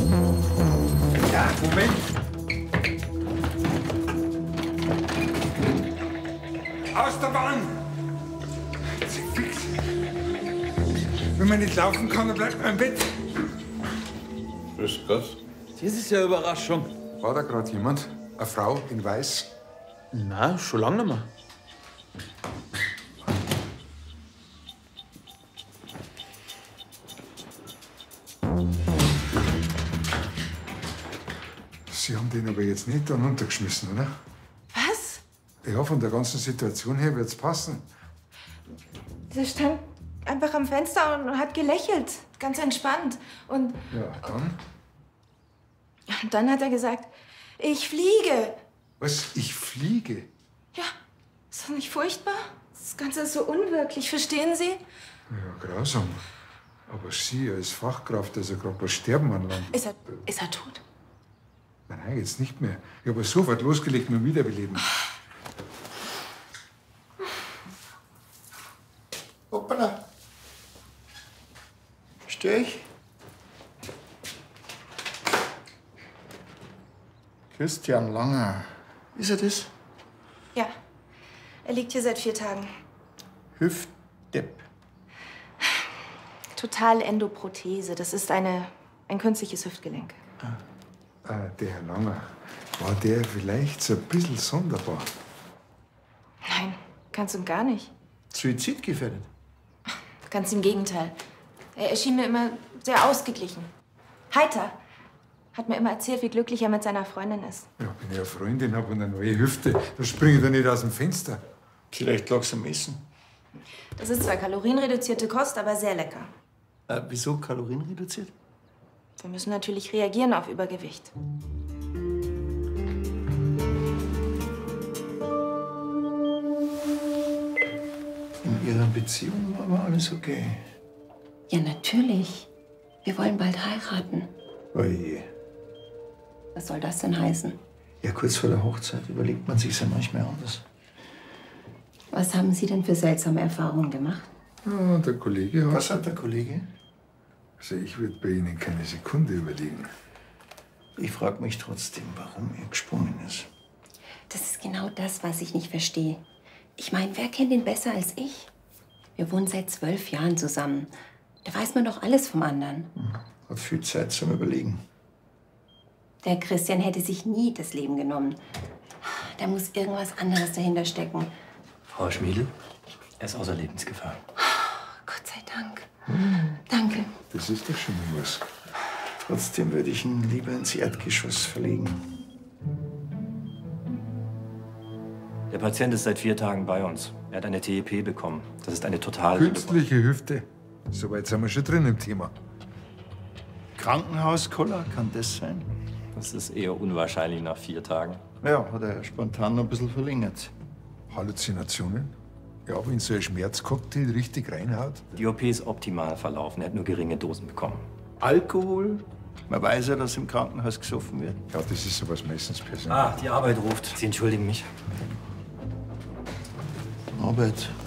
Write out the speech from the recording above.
Ja, Moment. Aus der Bahn! Sie fix. Wenn man nicht laufen kann, dann bleibt man im Bett. Grüß Gott. Das ist ja eine Überraschung. War da gerade jemand? Eine Frau in Weiß? Na, schon lange nicht mehr. Sie haben den aber jetzt nicht dann runtergeschmissen, oder? Was? Ja, von der ganzen Situation her wird's passen. Der stand einfach am Fenster und hat gelächelt. Ganz entspannt. Und Ja, dann? dann hat er gesagt, ich fliege. Was? Ich fliege? Ja, ist das nicht furchtbar? Das Ganze ist so unwirklich, verstehen Sie? Ja, grausam. Aber Sie als Fachkraft, also gerade bei Sterben anlangt. Ist er tot? Nein, jetzt nicht mehr. Ich habe sofort losgelegt mit dem Wiederbeleben. Hoppala. Störe ich? Christian Langer. Ist er das? Ja. Er liegt hier seit 4 Tagen. Hüftdepp. Totalendoprothese. Das ist ein künstliches Hüftgelenk. Der Herr Langer, war der vielleicht so ein bisschen sonderbar? Nein, ganz und gar nicht. Suizidgefährdet. Ganz im Gegenteil. Er erschien mir immer sehr ausgeglichen. Heiter. Hat mir immer erzählt, wie glücklich er mit seiner Freundin ist. Ja, wenn ich eine Freundin habe und eine neue Hüfte, dann springe ich doch nicht aus dem Fenster. Vielleicht lag's am Essen. Das ist zwar kalorienreduzierte Kost, aber sehr lecker. Wieso kalorienreduziert? Wir müssen natürlich reagieren auf Übergewicht. In Ihrer Beziehung war aber alles okay. Ja, natürlich. Wir wollen bald heiraten. Oje. Was soll das denn heißen? Ja, kurz vor der Hochzeit überlegt man sich's ja manchmal anders. Was haben Sie denn für seltsame Erfahrungen gemacht? Ja, der Kollege hat... Was hat der Kollege? Also ich würde bei Ihnen keine Sekunde überlegen. Ich frage mich trotzdem, warum er gesprungen ist. Das ist genau das, was ich nicht verstehe. Ich meine, wer kennt ihn besser als ich? Wir wohnen seit 12 Jahren zusammen. Da weiß man doch alles vom anderen. Hat viel Zeit zum Überlegen. Der Christian hätte sich nie das Leben genommen. Da muss irgendwas anderes dahinter stecken. Frau Schmiedl, er ist außer Lebensgefahr. Gott sei Dank. Danke. Das ist doch schon mal was. Trotzdem würde ich ihn lieber ins Erdgeschoss verlegen. Der Patient ist seit 4 Tagen bei uns. Er hat eine TEP bekommen. Das ist eine total... Künstliche Hüfte. Soweit sind wir schon drin im Thema. Krankenhauskoller, kann das sein? Das ist eher unwahrscheinlich nach 4 Tagen. Ja, hat er spontan noch ein bisschen verlängert. Halluzinationen? Ja, wenn so ein Schmerzcocktail richtig reinhaut. Die OP ist optimal verlaufen. Er hat nur geringe Dosen bekommen. Alkohol? Man weiß ja, dass im Krankenhaus gesoffen wird. Ja, das ist sowas meistens persönlich. Ah, die Arbeit ruft. Sie entschuldigen mich. Arbeit.